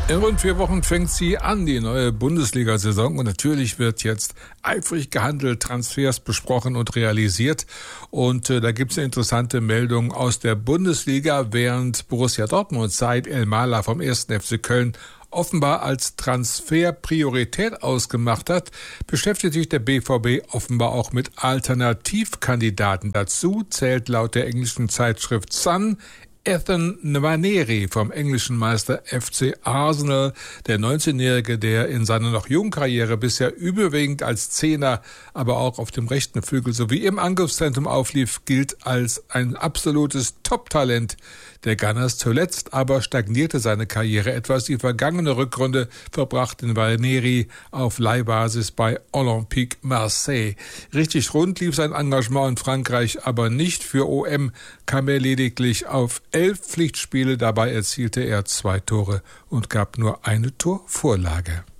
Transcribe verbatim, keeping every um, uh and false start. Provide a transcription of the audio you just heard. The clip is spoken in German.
In rund vier Wochen fängt sie an, die neue Bundesliga-Saison. Und natürlich wird jetzt eifrig gehandelt, Transfers besprochen und realisiert. Und äh, da gibt es eine interessante Meldung aus der Bundesliga. Während Borussia Dortmund Said Elmalah vom ersten F C Köln offenbar als Transferpriorität ausgemacht hat, beschäftigt sich der B V B offenbar auch mit Alternativkandidaten. Dazu zählt laut der englischen Zeitschrift Sun Ethan Nwaneri vom englischen Meister F C Arsenal, der neunzehnjährige, der in seiner noch jungen Karriere bisher überwiegend als Zehner, aber auch auf dem rechten Flügel sowie im Angriffszentrum auflief, gilt als ein absolutes Top-Talent der Gunners. Zuletzt aber stagnierte seine Karriere etwas. Die vergangene Rückrunde verbrachte Nwaneri auf Leihbasis bei Olympique Marseille. Richtig rund lief sein Engagement in Frankreich aber nicht. Für O M kam er lediglich auf elf Pflichtspiele. Dabei erzielte er zwei Tore und gab nur eine Torvorlage.